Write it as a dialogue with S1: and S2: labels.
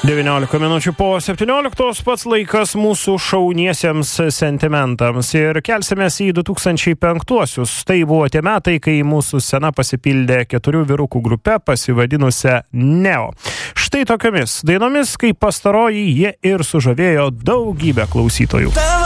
S1: 19 minučių po 17 pats laikas mūsų šauniesiems sentimentams ir kelsimės į 2005-uosius. Tai buvo tie metai, kai mūsų scena pasipildė 4 vyrukų grupe pasivadinusią Neo. Štai tokiomis dainomis, kaip pastaroji, jie ir sužavėjo daugybę klausytojų.